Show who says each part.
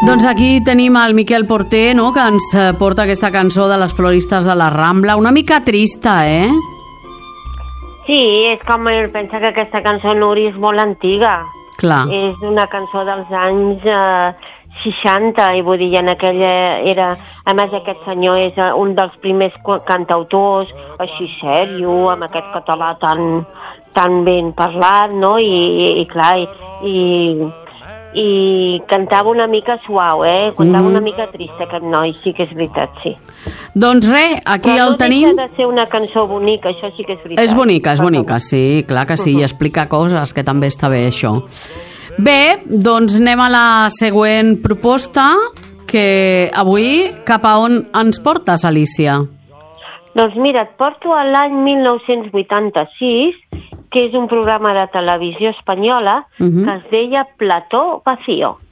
Speaker 1: Doncs aquí tenim el Miquel Porter, no?, que ens porta aquesta cançó de les floristes de la Rambla, una mica trista, eh?
Speaker 2: Sí, és com pensa que aquesta cançó, Nuri, és molt antiga.
Speaker 1: Clar.
Speaker 2: És una cançó dels anys 60, i vull dir, en aquella era... A més, aquest senyor és un dels primers cantautors, així sèrio, amb aquest català tan ben parlat, no? I clar, i cantava una mica suau, cantava una mica trist, aquest noi, sí que és veritat, sí.
Speaker 1: Doncs res, aquí
Speaker 2: però
Speaker 1: el tenim.
Speaker 2: Però no deixa de ser una cançó bonica, això sí que és veritat.
Speaker 1: És bonica, sí, clar que sí, i explica coses, que també està bé, això. Bé, doncs anem a la següent proposta, que avui cap a on ens portes, Alicia?
Speaker 2: Doncs mira, et porto a l'any 1986, que és un programa de televisió espanyola que es deia Plató Vacío.